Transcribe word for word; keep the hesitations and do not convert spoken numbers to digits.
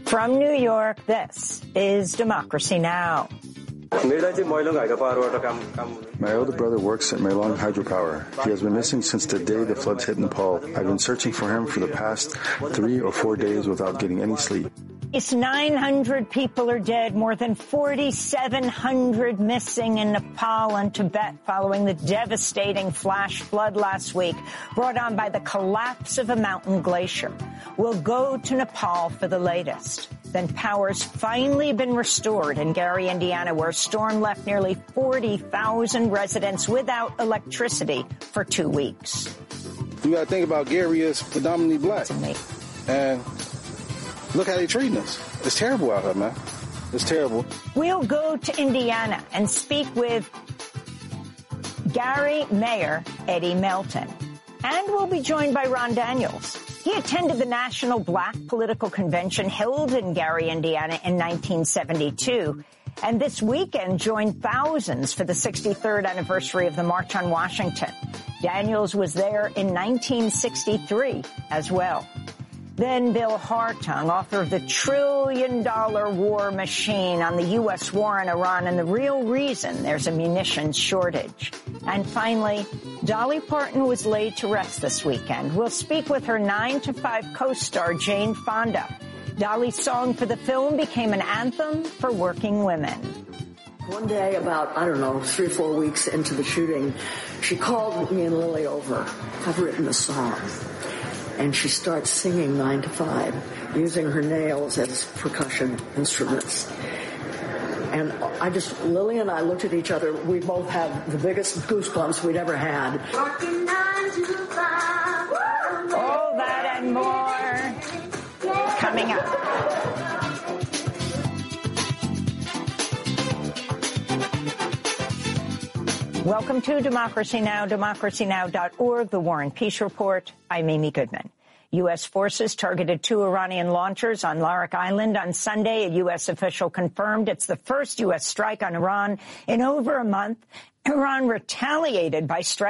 From New York, this is Democracy Now! My older brother works at Maylong Hydropower. He has been missing since the day the floods hit Nepal. I've been searching for him for the past three or four days without getting any sleep. It's nine hundred people are dead, more than forty-seven hundred missing in Nepal and Tibet following the devastating flash flood last week brought on by the collapse of a mountain glacier. We'll go to Nepal for the latest. Then power's finally been restored in Gary, Indiana, where a storm left nearly forty thousand residents without electricity for two weeks. You got to think about Gary is predominantly black. And look how they're treating us. It's terrible out here, man. It's terrible. We'll go to Indiana and speak with Gary Mayor Eddie Melton. And we'll be joined by Ron Daniels. He attended the National Black Political Convention held in Gary, Indiana in nineteen seventy-two. And this weekend joined thousands for the sixty-third anniversary of the March on Washington. Daniels was there in nineteen sixty-three as well. Then Bill Hartung, author of The Trillion Dollar War Machine on the U S war on Iran and the real reason there's a munitions shortage. And finally, Dolly Parton was laid to rest this weekend. We'll speak with her nine to five co-star Jane Fonda. Dolly's song for the film became an anthem for working women. One day, about, I don't know, three or four weeks into the shooting, she called me and Lily over. I've written a song. And she starts singing nine to five, using her nails as percussion instruments. And I just, Lily and I looked at each other. We both had the biggest goosebumps we'd ever had. All that and more coming up. Welcome to Democracy Now!, democracy now dot org, the War and Peace Report. I'm Amy Goodman. U S forces targeted two Iranian launchers on Larak Island on Sunday. A U S official confirmed it's the first U S strike on Iran in over a month. Iran retaliated by striking